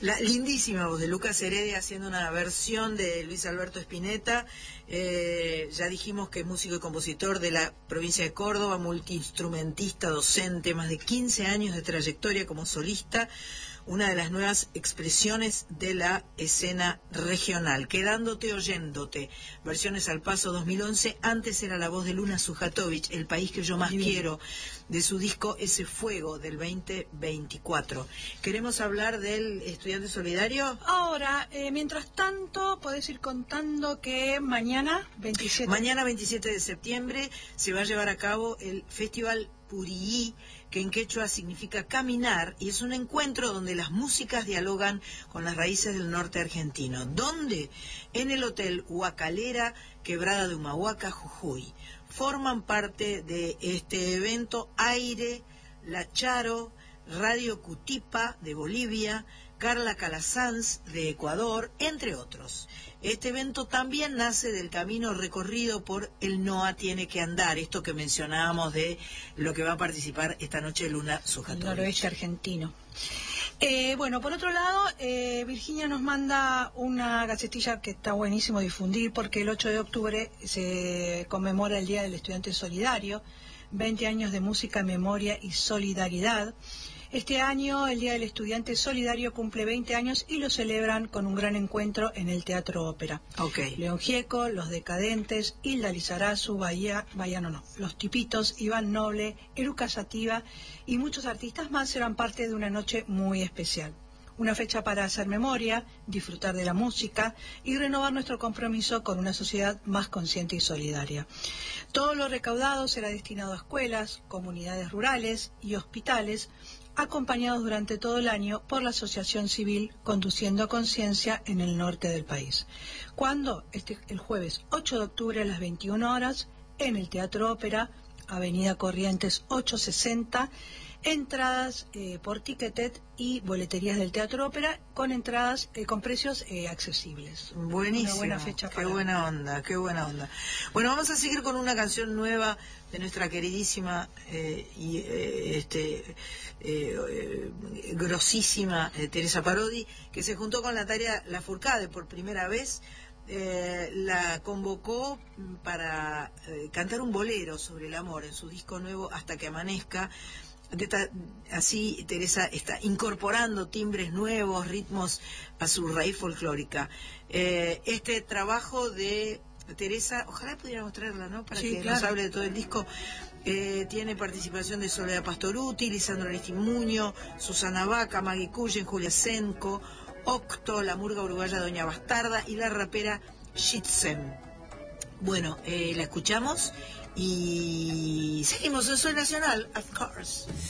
La lindísima voz de Lucas Heredia haciendo una versión de Luis Alberto Spinetta. Ya dijimos que es músico y compositor de la provincia de Córdoba, multiinstrumentista, docente, más de 15 años de trayectoria como solista, una de las nuevas expresiones de la escena regional. Quedándote oyéndote, versiones al paso 2011, antes era la voz de Luna Sujatovic, El país que yo más quiero, de su disco Ese Fuego del 2024. ¿Queremos hablar del estudiante solidario? Ahora, mientras tanto, podés ir contando que mañana 27 de septiembre se va a llevar a cabo el Festival Purií, que en quechua significa caminar, y es un encuentro donde las músicas dialogan con las raíces del norte argentino. ¿Dónde? En el Hotel Huacalera, Quebrada de Humahuaca, Jujuy. Forman parte de este evento Aire, La Charo, Radio Cutipa de Bolivia, Carla Calasanz de Ecuador, entre otros. Este evento también nace del camino recorrido por El NOA Tiene que Andar, esto que mencionábamos de lo que va a participar esta noche Luna Sujatovic. El noroeste argentino. Bueno, por otro lado, Virginia nos manda una gacetilla que está buenísimo difundir, porque el 8 de octubre se conmemora el Día del Estudiante Solidario, 20 años de música, memoria y solidaridad. Este año el Día del Estudiante Solidario cumple 20 años y lo celebran con un gran encuentro en el Teatro Ópera. Okay. León Gieco, Los Decadentes, Hilda Lizarazu, Los Tipitos, Iván Noble, Eruca Sativa y muchos artistas más serán parte de una noche muy especial. Una fecha para hacer memoria, disfrutar de la música y renovar nuestro compromiso con una sociedad más consciente y solidaria. Todo lo recaudado será destinado a escuelas, comunidades rurales y hospitales, acompañados durante todo el año por la Asociación Civil Conduciendo Conciencia en el norte del país. ¿Cuándo? El jueves 8 de octubre a las 21 horas en el Teatro Ópera, Avenida Corrientes 860, entradas por Ticketed y boleterías del Teatro Ópera con entradas con precios accesibles. Buenísimo. Una buena fecha para... Qué buena onda, qué buena onda. Bueno, vamos a seguir con una canción nueva de nuestra queridísima grosísima Teresa Parodi, que se juntó con Natalia Lafourcade por primera vez. La convocó para cantar un bolero sobre el amor en su disco nuevo Hasta que amanezca. Así Teresa está incorporando timbres nuevos, ritmos a su raíz folclórica. Este trabajo de Teresa, ojalá pudiéramos traerla, ¿no? Para que nos hable de todo el disco. Tiene participación de Soledad Pastoruti, Lisandro Aristimuño, Susana Vaca, Maggie Cullen, Julia Senko, Octo, la murga uruguaya Doña Bastarda y la rapera Shitzen. Bueno, la escuchamos y seguimos en Soy Nacional, of course.